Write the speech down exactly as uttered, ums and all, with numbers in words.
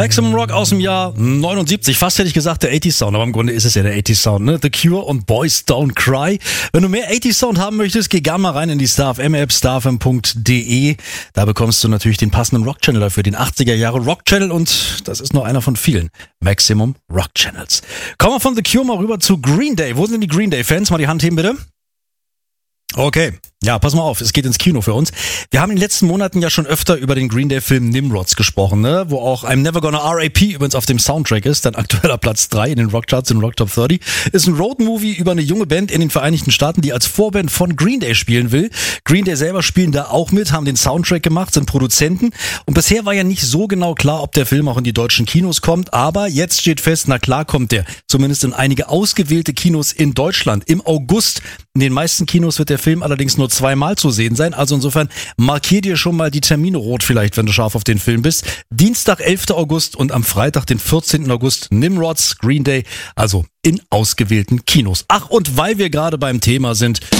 Maximum Rock aus dem Jahr neunundsiebzig. Fast hätte ich gesagt der achtziger Sound, aber im Grunde ist es ja der achtziger Sound, ne? The Cure und Boys Don't Cry. Wenn du mehr achtziger Sound haben möchtest, geh gerne mal rein in die Star F M App, star f m punkt d e. Da bekommst du natürlich den passenden Rock-Channel dafür, den achtziger Jahre Rock-Channel, und das ist nur einer von vielen Maximum Rock-Channels. Kommen wir von The Cure mal rüber zu Green Day. Wo sind denn die Green Day-Fans? Mal die Hand heben, bitte. Okay, ja, pass mal auf, es geht ins Kino für uns. Wir haben in den letzten Monaten ja schon öfter über den Green Day-Film Nimrods gesprochen, ne? Wo auch I'm Never Gonna R A P übrigens auf dem Soundtrack ist, dann aktueller Platz drei in den Rockcharts, in Rock Top dreißig. Ist ein Roadmovie über eine junge Band in den Vereinigten Staaten, die als Vorband von Green Day spielen will. Green Day selber spielen da auch mit, haben den Soundtrack gemacht, sind Produzenten, und bisher war ja nicht so genau klar, ob der Film auch in die deutschen Kinos kommt, aber jetzt steht fest, na klar kommt der, zumindest in einige ausgewählte Kinos in Deutschland im August. In den meisten Kinos wird der Film allerdings nur zweimal zu sehen sein, also insofern markier dir schon mal die Termine rot vielleicht, wenn du scharf auf den Film bist. Dienstag, elfter August und am Freitag, den vierzehnten August, Nimrods, Green Day, also in ausgewählten Kinos. Ach, und weil wir gerade beim Thema sind,